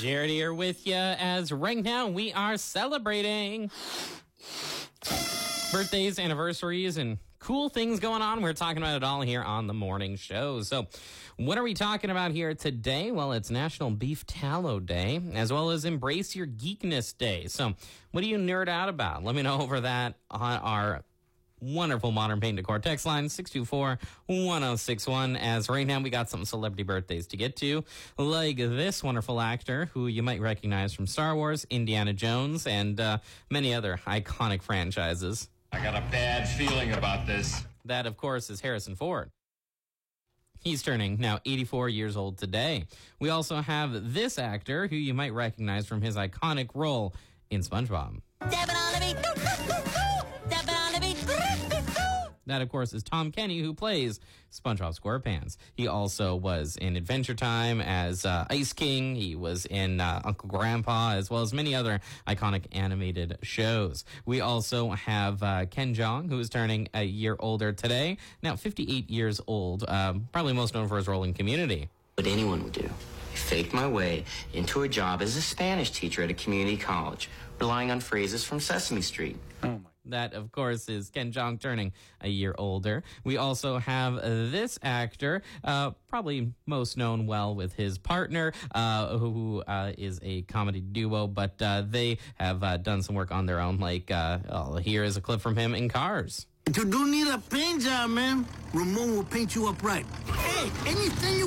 Jared here with you as right now we are celebrating birthdays, anniversaries, and cool things going on. We're talking about it all here on the morning show. So what are we talking about here today? Well, it's National Beef Tallow Day, as well as Embrace Your Geekness Day. So what do you nerd out about? Let me know over that on our wonderful Modern Paint Decor text line, 624-1061, as right now we got some celebrity birthdays to get to, like this wonderful actor who you might recognize from Star Wars, Indiana Jones, and many other iconic franchises. I got a bad feeling about this. That, of course, is Harrison Ford. He's turning now 84 years old today. We also have this actor who you might recognize from his iconic role in SpongeBob. That, of course, is Tom Kenny, who plays SpongeBob SquarePants. He also was in Adventure Time as Ice King. He was in Uncle Grandpa, as well as many other iconic animated shows. We also have Ken Jeong, who is turning a year older today, now 58 years old, probably most known for his role in Community. What anyone would do. I faked my way into a job as a Spanish teacher at a community college, relying on phrases from Sesame Street. Oh, my. That, of course, is Ken Jeong turning a year older. We also have this actor, probably most known well with his partner, who is a comedy duo, but they have done some work on their own. Like, here is a clip from him in Cars. You do need a paint job, man. Ramon will paint you up right. Hey, anything you